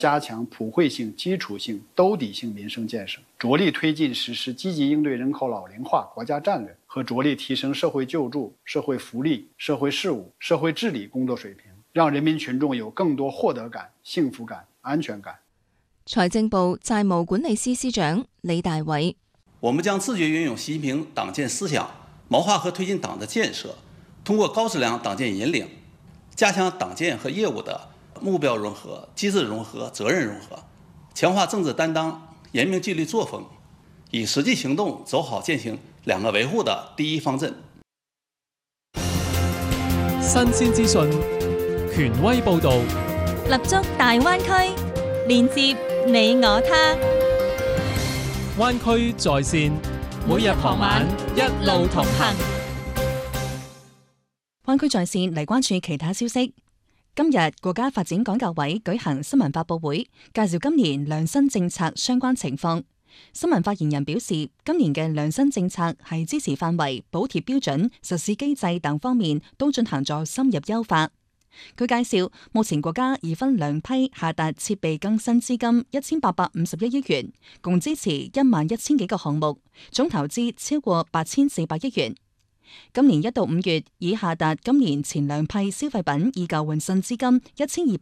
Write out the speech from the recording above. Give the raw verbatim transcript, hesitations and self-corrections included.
加强普惠性、基础性、兜底性民生建设，着力推进实施积极应对人口老龄化国家战略和着力提升社会救助、社会福利、社会事务、社会治理工作水平，讓人民群眾有更多獲得感、幸福感、安全感。 財政部債務管理司司長李大偉： 我們將自覺運用習近平黨建思想，謀劃和推進黨的建設，通過高質量黨建引領，加強黨建和業務的目標融合、機制融合、責任融合，強化政治擔當、嚴明紀律作風，以實際行動走好踐行兩個維護的第一方陣。 新鮮資訊，權威報導， 立足大灣區，連接你我他。 灣區在線， 每日傍晚一路同行。 灣區在線嚟關注其他消息。今日國家發展改革委舉行新聞發佈會，介紹今年良新政策相關情況。新聞發言人表示，今年嘅良新政策係支持範圍、補貼標準、實施機制等方面都進行咗深入優化。佢介紹，目前國家已分兩批下達設備更新資金一千八百五十一億元，共支持一萬一千幾個項目，總投資超過八千四百億元。今年一到五月已下達今年前兩批消費品以舊換新資金一千二